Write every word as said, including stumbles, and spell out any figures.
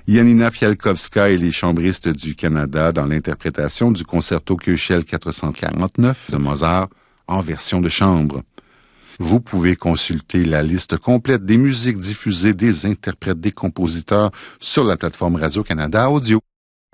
Janina Fialkowska et les chambristes du Canada dans l'interprétation du concerto Köchel quatre cent quarante-neuf de Mozart en version de chambre. Vous pouvez consulter la liste complète des musiques diffusées des interprètes, des compositeurs sur la plateforme Radio-Canada Audio.